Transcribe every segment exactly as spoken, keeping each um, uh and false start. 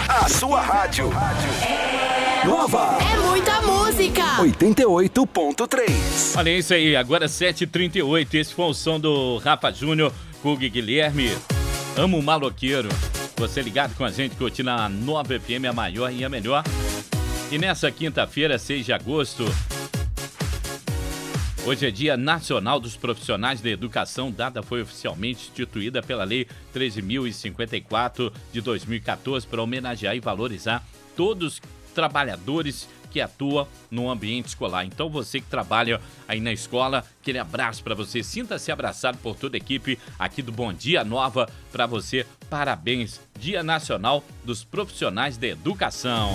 A sua rádio. Nova. É muita música. oitenta e oito ponto três. Olha isso aí, agora sete e trinta e oito. Esse foi o som do Rafa Júnior, Hugo Guilherme. Amo o maloqueiro. Você ligado com a gente, curtindo a Nova F M, a maior e a melhor. E nessa quinta-feira, seis de agosto, hoje é Dia Nacional dos Profissionais da Educação. Data foi oficialmente instituída pela Lei treze mil e cinquenta e quatro de dois mil e quatorze para homenagear e valorizar todos os trabalhadores que atuam no ambiente escolar. Então você que trabalha aí na escola, aquele abraço para você. Sinta-se abraçado por toda a equipe aqui do Bom Dia Nova. Para você, parabéns. Dia Nacional dos Profissionais da Educação.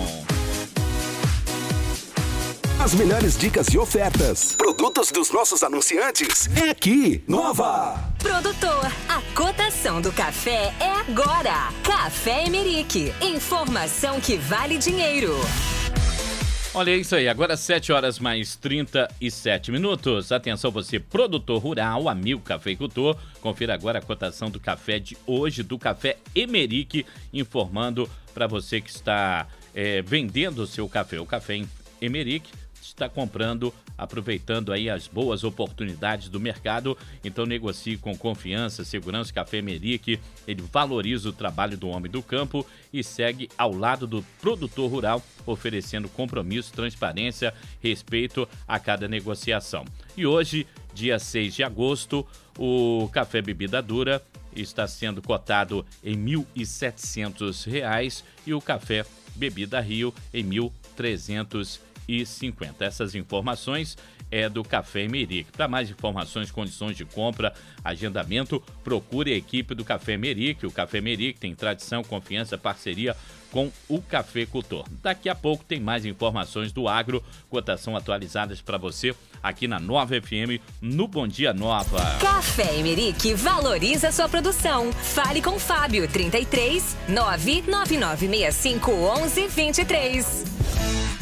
As melhores dicas e ofertas. Produtos dos nossos anunciantes. É aqui. Nova. Produtor, a cotação do café é agora. Café Emerick. Informação que vale dinheiro. Olha isso aí, agora sete horas mais trinta e sete minutos. Atenção você, produtor rural, amigo cafeicultor. Confira agora a cotação do café de hoje, do Café Emerick, informando para você que está é, vendendo o seu café. O Café Emerick está comprando, aproveitando aí as boas oportunidades do mercado. Então negocie com confiança, segurança. Café Emerick, ele valoriza o trabalho do homem do campo e segue ao lado do produtor rural, oferecendo compromisso, transparência, respeito a cada negociação. E hoje, dia seis de agosto, o café bebida dura está sendo cotado em mil e setecentos reais e o café bebida Rio em mil trezentos e cinquenta. Essas informações é do Café Emerick. Para mais informações, condições de compra, agendamento, procure a equipe do Café Emerick. O Café Emerick tem tradição, confiança, parceria com o cafeicultor. Daqui a pouco tem mais informações do agro, cotação atualizadas para você aqui na Nova F M, no Bom Dia Nova. Café Emerick valoriza sua produção. Fale com Fábio, trinta e três, nove nove nove seis cinco um um, dois três.